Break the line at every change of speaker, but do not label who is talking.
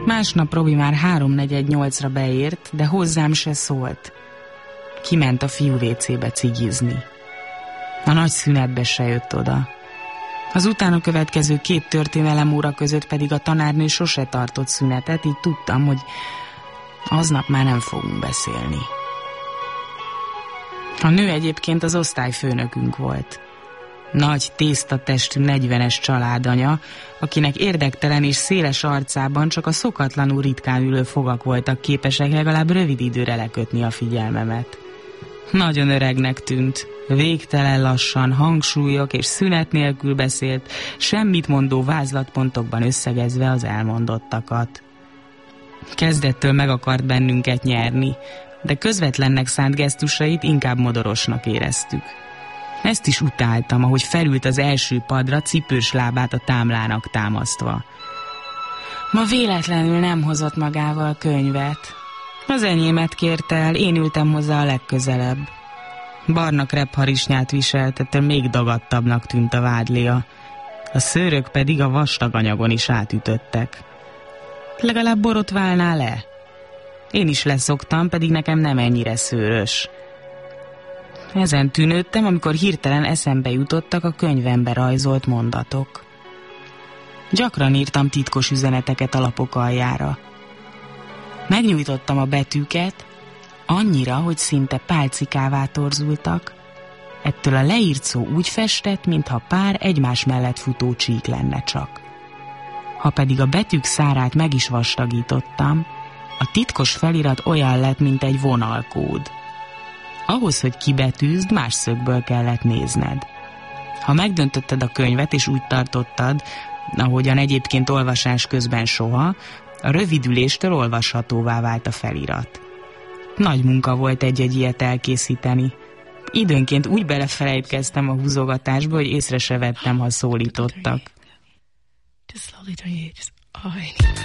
Másnap Robi már 3:48-ra beért, de hozzám se szólt. Kiment a fiú WC-be cigizni. A nagy szünetbe se jött oda. Az utána következő 2 történelemóra között pedig a tanárnő sose tartott szünetet, így tudtam, hogy aznap már nem fogunk beszélni. A nő egyébként az osztályfőnökünk volt. Nagy, tésztatestű 40-es családanya, akinek érdektelen és széles arcában csak a szokatlanul ritkán ülő fogak voltak képesek legalább rövid időre lekötni a figyelmemet. Nagyon öregnek tűnt, végtelen lassan, hangsúlyok és szünet nélkül beszélt, semmit mondó vázlatpontokban összegezve az elmondottakat. Kezdettől meg akart bennünket nyerni, de közvetlennek szánt gesztusait inkább modorosnak éreztük. Ezt is utáltam, ahogy felült az első padra, cipős lábát a támlának támasztva. Ma véletlenül nem hozott magával könyvet. Az enyémet kérte el, én ültem hozzá a legközelebb. Barna kreppharisnyát viselt, ettől még dagadtabbnak tűnt a vádlia. A szőrök pedig a vastag anyagon is átütöttek. Legalább borotválná le. Én is leszoktam, pedig nekem nem ennyire szőrös. Ezen tűnődtem, amikor hirtelen eszembe jutottak a könyvembe rajzolt mondatok. Gyakran írtam titkos üzeneteket a lapok aljára. Megnyújtottam a betűket, annyira, hogy szinte pálcikává torzultak. Ettől a leírt szó úgy festett, mintha pár egymás mellett futó csík lenne csak. Ha pedig a betűk szárát meg is vastagítottam, a titkos felirat olyan lett, mint egy vonalkód. Ahhoz, hogy kibetűzd, más szögből kellett nézned. Ha megdöntötted a könyvet és úgy tartottad, ahogyan egyébként olvasás közben soha, a rövidüléstől olvashatóvá vált a felirat. Nagy munka volt egy-egy ilyet elkészíteni. Időnként úgy belefelejtkeztem a húzogatásba, hogy észre se vettem, ha szólítottak.